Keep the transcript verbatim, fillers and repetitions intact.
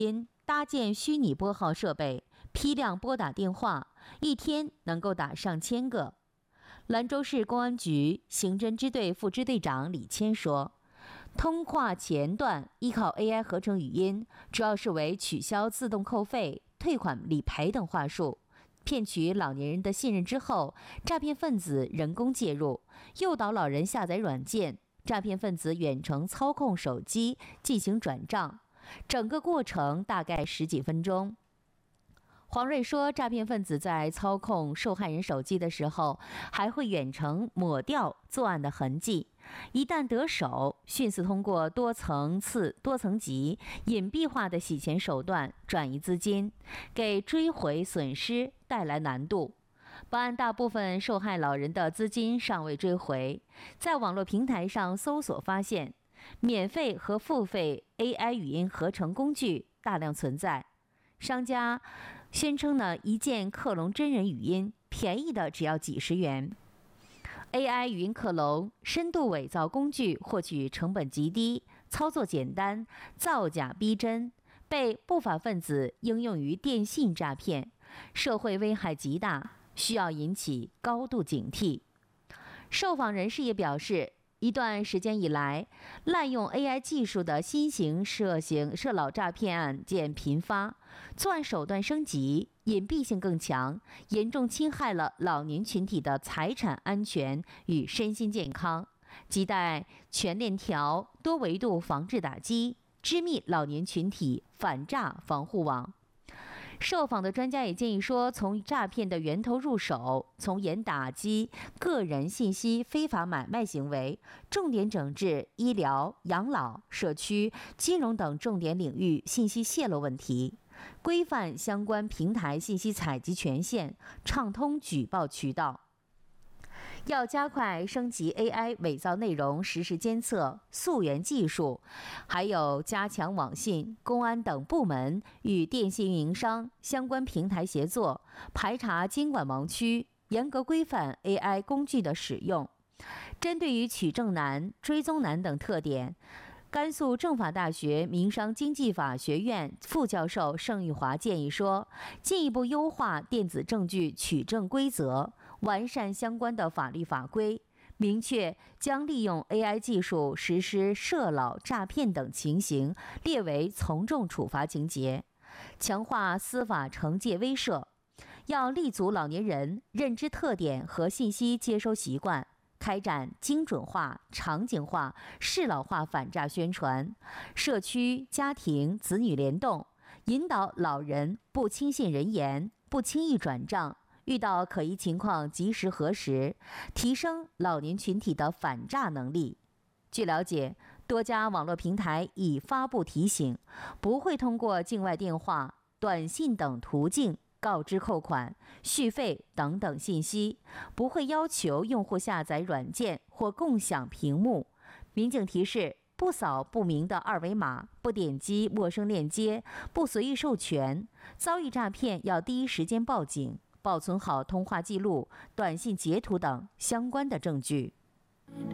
因搭建虚拟拨号设备，批量拨打电话，一天能够打上千个。兰州市公安局刑侦支队副支队长李谦说，通话前段依靠 A I 合成语音，主要是为取消自动扣费、退款理赔等话术，骗取老年人的信任之后，诈骗分子人工介入，诱导老人下载软件，诈骗分子远程操控手机进行转账，整个过程大概十几分钟。黄瑞说，诈骗分子在操控受害人手机的时候，还会远程抹掉作案的痕迹，一旦得手，迅速通过多层次、多层级、隐蔽化的洗钱手段转移资金，给追回损失带来难度。本案大部分受害老人的资金尚未追回，在网络平台上搜索发现，免费和付费 A I 语音合成工具大量存在。商家宣称呢，一键克隆真人语音，便宜的只要几十元。A I 语音克隆深度伪造工具获取成本极低，操作简单，造假逼真，被不法分子应用于电信诈骗，社会危害极大，需要引起高度警惕。受访人士也表示，一段时间以来，滥用 A I 技术的新型涉嫌涉老诈骗案件频发，作案手段升级，隐蔽性更强，严重侵害了老年群体的财产安全与身心健康，亟待全链条、多维度防治打击，织密老年群体反诈防护网。受访的专家也建议说，从诈骗的源头入手，从严打击个人信息非法买卖行为，重点整治医疗、养老、社区、金融等重点领域信息泄露问题，规范相关平台信息采集权限，畅通举报渠道。要加快升级 A I 伪造内容实时监测、溯源技术，还有加强网信、公安等部门与电信运营商相关平台协作，排查监管盲区，严格规范 A I 工具的使用。针对于取证难、追踪难等特点，甘肃政法大学民商经济法学院副教授盛玉华建议说，进一步优化电子证据取证规则，完善相关的法律法规，明确将利用 A I 技术实施涉老诈骗等情形列为从重处罚情节，强化司法惩戒威慑。要立足老年人认知特点和信息接收习惯，开展精准化、场景化、适老化反诈宣传，社区、家庭、子女联动，引导老人不轻信人言，不轻易转账，遇到可疑情况及时核实，提升老年群体的反诈能力。据了解，多家网络平台已发布提醒，不会通过境外电话、短信等途径告知扣款、续费等等信息，不会要求用户下载软件或共享屏幕。民警提示，不扫不明的二维码，不点击陌生链接，不随意授权。遭遇诈骗要第一时间报警，保存好通话记录、短信截图等相关的证据。